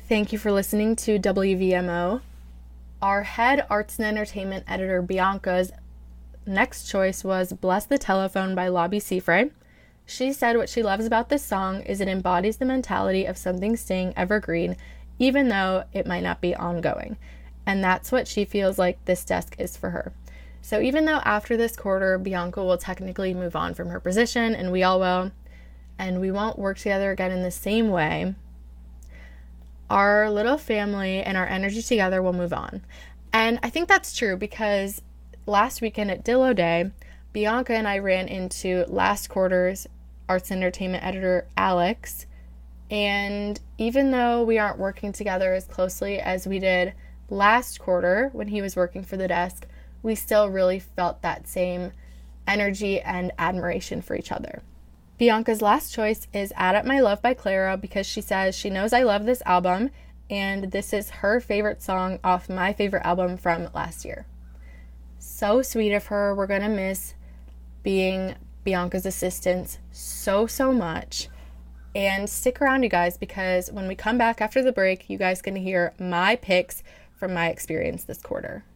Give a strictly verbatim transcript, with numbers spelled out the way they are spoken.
Thank you for listening to W V M O. Our head arts and entertainment editor, Bianca's next choice was Bless the Telephone by Lobby Seafray. She said what she loves about this song is it embodies the mentality of something staying evergreen, even though it might not be ongoing. And that's what she feels like this desk is for her. So even though after this quarter, Bianca will technically move on from her position, and we all will, and we won't work together again in the same way, our little family and our energy together will move on. And I think that's true because last weekend at Dillo Day, Bianca and I ran into last quarter's arts and entertainment editor, Alex. And even though we aren't working together as closely as we did last quarter when he was working for the desk, we still really felt that same energy and admiration for each other. Bianca's last choice is Add Up My Love by Clara because she says she knows I love this album and this is her favorite song off my favorite album from last year. So sweet of her. We're going to miss being Bianca's assistant so, so much. And stick around, you guys, because when we come back after the break, you guys can hear my picks from my experience this quarter.